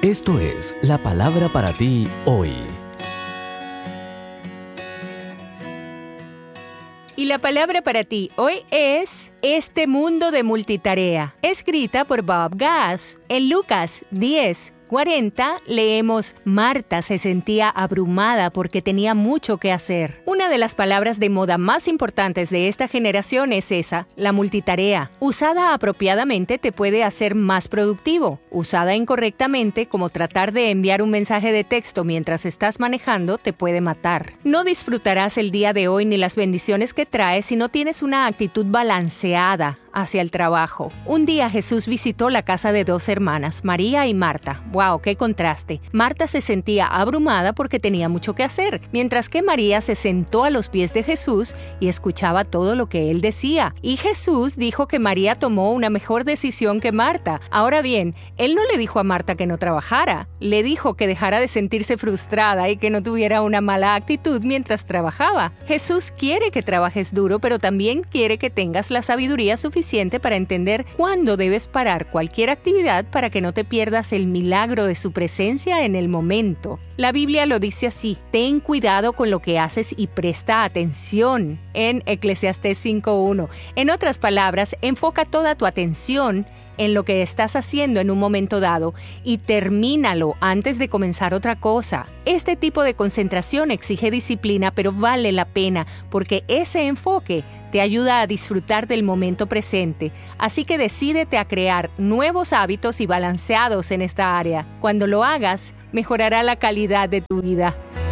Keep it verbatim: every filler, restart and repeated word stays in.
Esto es la palabra para ti hoy. Y la palabra para ti hoy es Este mundo de multitarea, escrita por Bob Gass. En Lucas diez cuarenta leemos: Marta se sentía abrumada porque tenía mucho que hacer. Una de las palabras de moda más importantes de esta generación es esa, la multitarea. Usada apropiadamente te puede hacer más productivo. Usada incorrectamente, como tratar de enviar un mensaje de texto mientras estás manejando, te puede matar. No disfrutarás el día de hoy ni las bendiciones que trae si no tienes una actitud balanceada hacia el trabajo. Un día Jesús visitó la casa de dos hermanas, María y Marta. ¡Wow! ¡Qué contraste! Marta se sentía abrumada porque tenía mucho que hacer, mientras que María se sentó a los pies de Jesús y escuchaba todo lo que él decía. Y Jesús dijo que María tomó una mejor decisión que Marta. Ahora bien, él no le dijo a Marta que no trabajara, le dijo que dejara de sentirse frustrada y que no tuviera una mala actitud mientras trabajaba. Jesús quiere que trabajes duro, pero también quiere que tengas la sabiduría suficiente para entender cuándo debes parar cualquier actividad para que no te pierdas el milagro de su presencia en el momento. La Biblia lo dice así: ten cuidado con lo que haces y presta atención, en Eclesiastés cinco uno. En otras palabras, enfoca toda tu atención en lo que estás haciendo en un momento dado y termínalo antes de comenzar otra cosa. Este tipo de concentración exige disciplina, pero vale la pena porque ese enfoque te ayuda a disfrutar del momento presente. Así que decídete a crear nuevos hábitos y balanceados en esta área. Cuando lo hagas, mejorará la calidad de tu vida.